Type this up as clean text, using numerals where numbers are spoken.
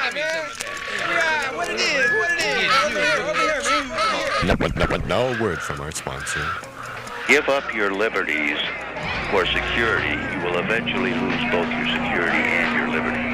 Yeah, man. Yeah, what it is, Over here, man. Now a word from our sponsor. Give up your liberties for security. You will eventually lose both your security and your liberty.